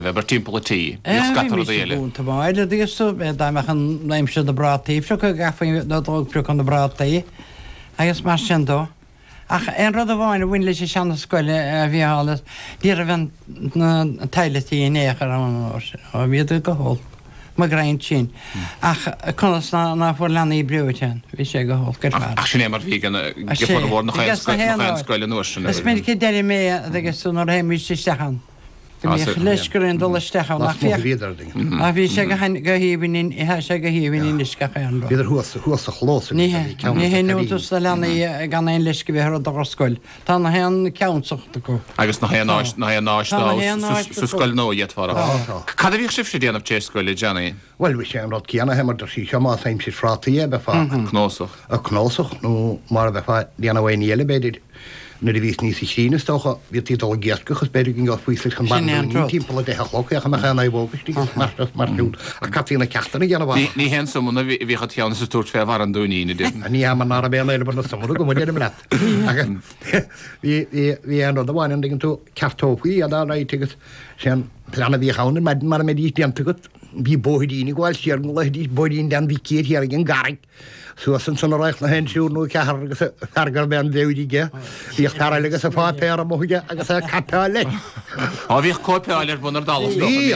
Weber timpolity. Skatar dele. Tá baile dis so da machen leimse de brati, flo gafa dat ook pro kan de brati. Agus mar sendo. Ach, en rod bháin bhain sé seanna scoile bhí hálas, bí a bhain teiletí néchar an ó bhíad go hol. Ma graint sin. Ach, conas na fór lena í breútein, bhí sé go hol. Ach, sin émar bhí gan gefar bhór nach chain scoile nuair. Is mé cí déir mé agus sú nó réimí sé stechan. Leisgurinn dul stechan nach fé. A bhí sé go híhín in sé go híhín in iscacha an. Bíidir thuas a chlós. Ní héútas le lena gan éon leisce bhí do scoil. Tá na héan ceansaachta go. Agus na náistá sú scoil nó iad fara. Cad a bhíh sibh sé déanamh té scoile Johnny? Well, bhí sé an rud cíanna heimar dar sí seá saim si frátaí be fá. Knósach. A knósach nó mar be fá déanana bhain íile beidir. Na vís ní sé sína stocha bhí tídal geascachas beidir gin gáfuísir chu timppla de chlócha a mechan bógastí marú a catína ceachtainna gceanna bh. Ní hen samna bhí teanna sa túirt fé bhar an dúíine dé. Ní mar ná béna eile na samú go muidir le. Bhí an rud bháin gin tú ceartópaí a dá tugus sé plana bhí chána me mar mé dí deantagat bhí bóidíine gháil siar le dí bóidín den bhí céad ar gin garig. Suasan san reich na hensúnú cear ben bhéúdige, bhíoh tar agus a fá péar móide agus a capáile. Á bhíh cópeáil ar bunar dalas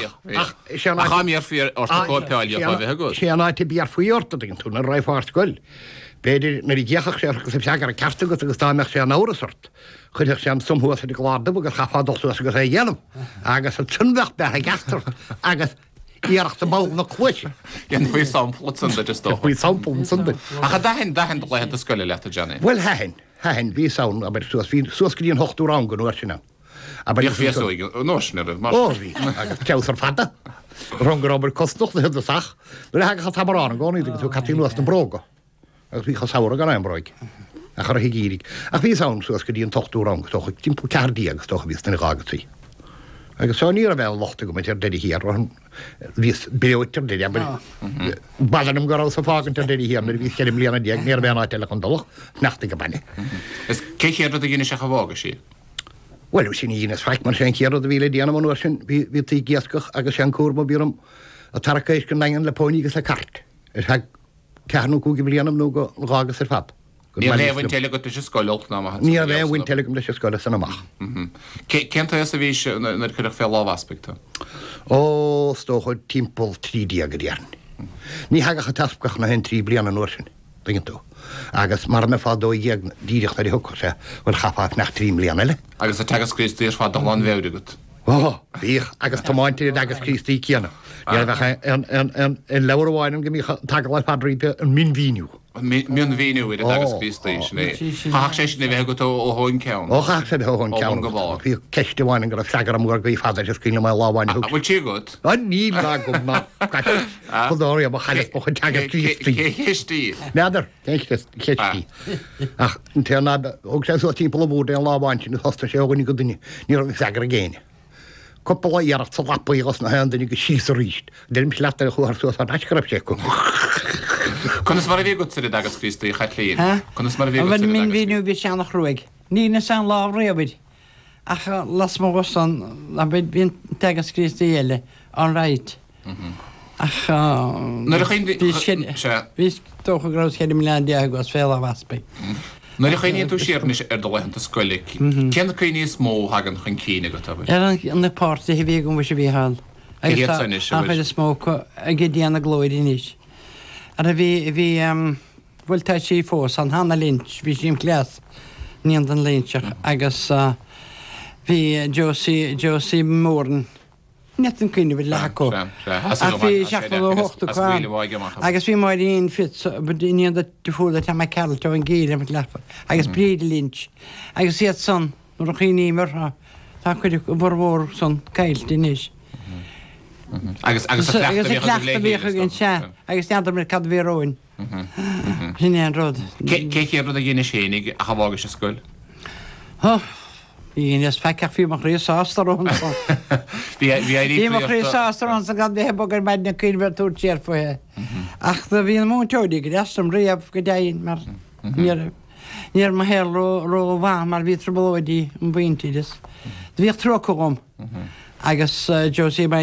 chaíar fí cópeáil bheitthe go. Sé anáte bíar faoíorta gin tú na raifáirtcoil. Beidir na ggéach sé agus seagar a ceartta go agus táimeach sé an árasort. Chuideach sé an sumhuas a gláda agus chafádulú agus é dhéanam, agus a tunbheach be a gastar agus íarachta bal na chluise. Gan faoi sampla sunda just dó. Faoi sampla sunda. A dahin le a scoile leta Johnny. Well hain bhí saon a suascríon hochtú rang go nuair sinna. A bhí fiasúig nóisnar mar. Ó bhí agus tear fada. Rangur obair costoch na hyd sach. Dwi'n hag a tabar an goni dwi'n catín was na broga. Agus bhí chasawr gan ein broig. A char a higírig. A bhí saon suascríon tochtú rang toch ag timp cardi agus toch bhís na gagatí. Agus sá níor a bheith lochta go me tar dedi hir vís beoitar dedi badanum go sa fágan tar dedi hir vís cherim líana diag níor bheith ná tele condolach nachta go banne. Is céchéad a gine se chavága sí? Well, sin ínas feich mar sé chéad a bhíle díana manúir sin bhí tí giascach agus an cúrma bíram a taracéis go nagan le pónígus a cart. Is ha ceanú cúgi blianam nó go gágus ar fab. Ní bhéhhain teile go is scoileach ná. Ní bhéhhain teile go leis scoile san amach. Cénta a bhís nar chuidir fé láh aspecta? Ó, stócha timppol trídí a go dhéarn. Ní hagacha taspcach na hen trí bliana nuair sin, dingin tú. Agus mar me fá dó dhéag díireach na thucha sé bhfuil chapáach nach 3 bliana eile. Agus a tegas Christí ar fá dolan bhéide gut. Ó, bhíoch agus tomáinteir agus Christí cíanna. An leabharháin go mí tagáil padríte an min víniu. Mion víniu idir agus Christí sinné. Chaach sé sinna bheith go ó hóin ceann. Ó chaach sé hóin ceann go bhá. Bhí ceistehhain go fegar mór go fáidir is cíine mai láhhain. Bhfuil tí gut? Ní lá go ná. Chodóir a chaile po teag Christí. Chistí. Neidir, chistí. Ach, te ná og sé sú timppla bhúd an láhhain sin hosta sé óganí go duine, ní fegar a géine. Coppla iarach sa lappa ígas na hendaní go síos a ríist. Deirm se letar a chuar suas a eiscarab sé go. Conas mar a bhí go sa agus Christí chatlín. Conas mar a bhí go sa agus. Min víniu bhí seannach ruig. Ní na san lá réabid. Ach las mo gosan a bid bhín tegas Christí eile an reit. Ach bhís tócha grás chéidir milán deag as féil a vaspa. Na chuoine tú siarnis ar do lehananta scoile. Ceanna chuoine smó hagan chun cíine go tabhaid? Ar an páirta a bhí gom bhí hall. Agus chuid smó a gé díanana glóid inis. Ar a bhí bhfuil tá sí fós an hána lynch, bhí sim cléas níon an lynseach agus bhí Josie Moran. Net an cuine bhí leco. A bhí seach le hochta chuáin. Agus bhí mar íon fit íon de fúla te mai ceilta an gíile mit lefa. Agus bríd lynch. Agus iad son nó a chuoine mar tá chuidir bhór son ceilt inis. Agus leachta bhíocha gin se, agus teantar mar cad bhíróin. Sin an rud. Céchéad a gine sénig a chavága se scoil? Íon is feiceach fí mar chríosástarón. Bhí mar chríosástarón sa gad bhé bogur meid na cuinbhar túr tíar foithe. Ach do bhíon múteóidí go deastam riamh go daon mar níor mar héal ró bhá mar bhí trobóidí an bhaintíidir. Bhíoh trocha gom. agus Josie